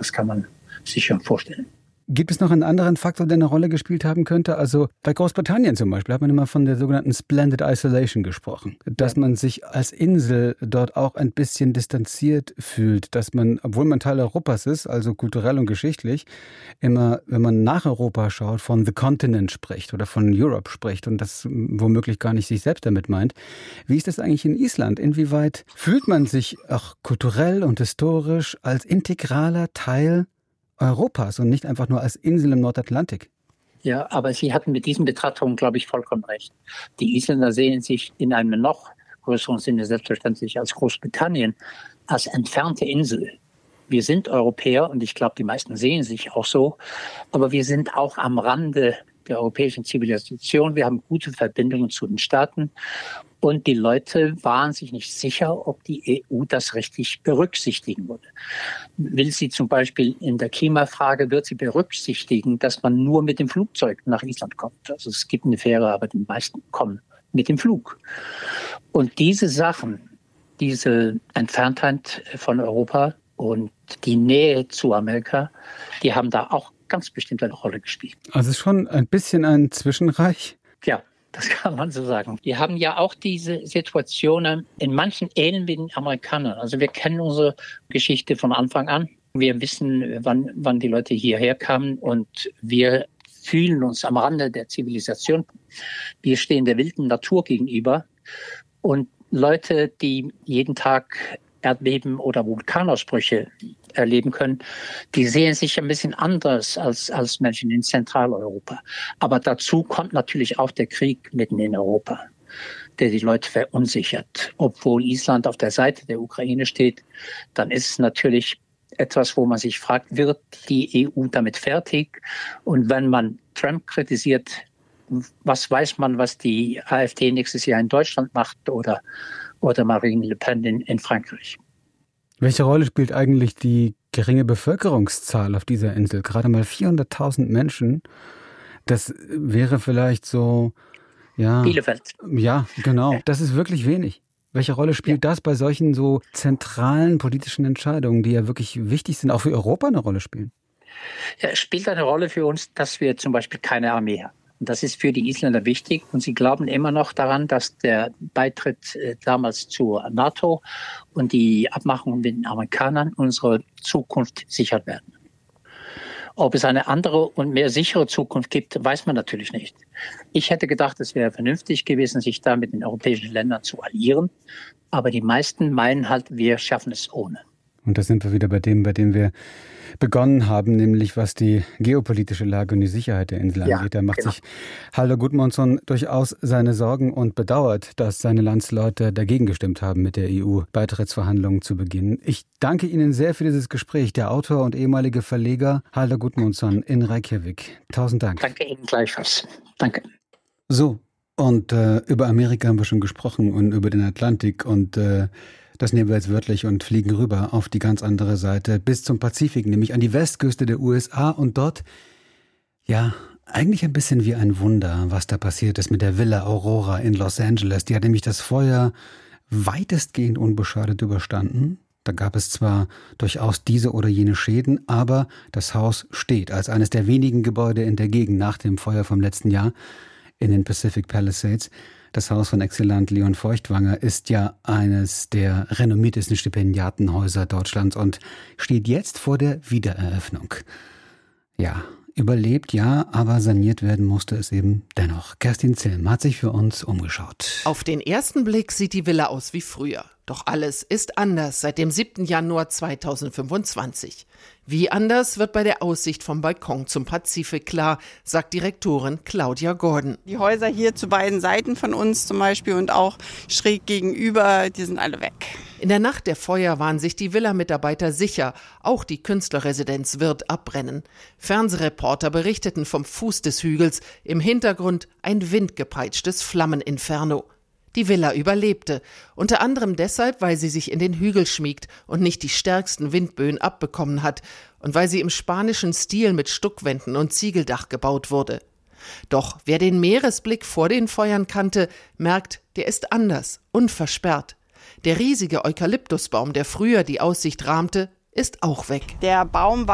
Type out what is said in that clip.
Das kann man sich schon vorstellen. Gibt es noch einen anderen Faktor, der eine Rolle gespielt haben könnte? Also bei Großbritannien zum Beispiel hat man immer von der sogenannten Splendid Isolation gesprochen. Dass man sich als Insel dort auch ein bisschen distanziert fühlt. Dass man, obwohl man Teil Europas ist, also kulturell und geschichtlich, immer, wenn man nach Europa schaut, von The Continent spricht oder von Europe spricht und das womöglich gar nicht sich selbst damit meint. Wie ist das eigentlich in Island? Inwieweit fühlt man sich auch kulturell und historisch als integraler Teil Europas und nicht einfach nur als Insel im Nordatlantik? Ja, aber Sie hatten mit diesen Betrachtungen, glaube ich, vollkommen recht. Die Isländer sehen sich in einem noch größeren Sinne selbstverständlich als Großbritannien, als entfernte Insel. Wir sind Europäer und ich glaube, die meisten sehen sich auch so, aber wir sind auch am Rande der europäischen Zivilisation. Wir haben gute Verbindungen zu den Staaten. Und die Leute waren sich nicht sicher, ob die EU das richtig berücksichtigen würde. Will sie zum Beispiel in der Klimafrage, wird sie berücksichtigen, dass man nur mit dem Flugzeug nach Island kommt. Also es gibt eine Fähre, aber die meisten kommen mit dem Flug. Und diese Sachen, diese Entferntheit von Europa und die Nähe zu Amerika, die haben da auch ganz bestimmt eine Rolle gespielt. Also es ist schon ein bisschen ein Zwischenreich? Ja. Das kann man so sagen. Wir haben ja auch diese Situationen in manchen ähneln wie den Amerikanern. Also wir kennen unsere Geschichte von Anfang an. Wir wissen, wann die Leute hierher kamen und wir fühlen uns am Rande der Zivilisation. Wir stehen der wilden Natur gegenüber und Leute, die jeden Tag Erdbeben oder Vulkanausbrüche erleben können, die sehen sich ein bisschen anders als Menschen in Zentraleuropa. Aber dazu kommt natürlich auch der Krieg mitten in Europa, der die Leute verunsichert. Obwohl Island auf der Seite der Ukraine steht, dann ist es natürlich etwas, wo man sich fragt, wird die EU damit fertig? Und wenn man Trump kritisiert, was weiß man, was die AfD nächstes Jahr in Deutschland macht oder Marine Le Pen in Frankreich? Welche Rolle spielt eigentlich die geringe Bevölkerungszahl auf dieser Insel? Gerade mal 400.000 Menschen. Das wäre vielleicht so, ja. Bielefeld. Ja, genau. Das ist wirklich wenig. Welche Rolle spielt das bei solchen so zentralen politischen Entscheidungen, die ja wirklich wichtig sind, auch für Europa eine Rolle spielen? Ja, es spielt eine Rolle für uns, dass wir zum Beispiel keine Armee haben. Und das ist für die Isländer wichtig. Und sie glauben immer noch daran, dass der Beitritt damals zur NATO und die Abmachungen mit den Amerikanern unsere Zukunft sichern werden. Ob es eine andere und mehr sichere Zukunft gibt, weiß man natürlich nicht. Ich hätte gedacht, es wäre vernünftig gewesen, sich da mit den europäischen Ländern zu alliieren. Aber die meisten meinen halt, wir schaffen es ohne. Und da sind wir wieder bei dem wir begonnen haben, nämlich was die geopolitische Lage und die Sicherheit der Insel angeht. Da macht sich Halldór Gudmundsson durchaus seine Sorgen und bedauert, dass seine Landsleute dagegen gestimmt haben, mit der EU-Beitrittsverhandlungen zu beginnen. Ich danke Ihnen sehr für dieses Gespräch. Der Autor und ehemalige Verleger Halldór Gudmundsson in Reykjavik. 1000 Dank. Danke Ihnen gleichfalls. Danke. So, und über Amerika haben wir schon gesprochen und über den Atlantik und das nehmen wir jetzt wörtlich und fliegen rüber auf die ganz andere Seite bis zum Pazifik, nämlich an die Westküste der USA und dort, ja, eigentlich ein bisschen wie ein Wunder, was da passiert ist mit der Villa Aurora in Los Angeles. Die hat nämlich das Feuer weitestgehend unbeschadet überstanden. Da gab es zwar durchaus diese oder jene Schäden, aber das Haus steht als eines der wenigen Gebäude in der Gegend nach dem Feuer vom letzten Jahr in den Pacific Palisades. Das Haus von Exzellent Leon Feuchtwanger ist ja eines der renommiertesten Stipendiatenhäuser Deutschlands und steht jetzt vor der Wiedereröffnung. Ja, überlebt ja, aber saniert werden musste es eben dennoch. Kerstin Zilm hat sich für uns umgeschaut. Auf den ersten Blick sieht die Villa aus wie früher. Doch alles ist anders seit dem 7. Januar 2025. Wie anders wird bei der Aussicht vom Balkon zum Pazifik klar, sagt Direktorin Claudia Gordon. Die Häuser hier zu beiden Seiten von uns zum Beispiel und auch schräg gegenüber, die sind alle weg. In der Nacht der Feuer waren sich die Villa-Mitarbeiter sicher, auch die Künstlerresidenz wird abbrennen. Fernsehreporter berichteten vom Fuß des Hügels, im Hintergrund ein windgepeitschtes Flammeninferno. Die Villa überlebte, unter anderem deshalb, weil sie sich in den Hügel schmiegt und nicht die stärksten Windböen abbekommen hat und weil sie im spanischen Stil mit Stuckwänden und Ziegeldach gebaut wurde. Doch wer den Meeresblick vor den Feuern kannte, merkt, der ist anders, unversperrt. Der riesige Eukalyptusbaum, der früher die Aussicht rahmte, ist auch weg. Der Baum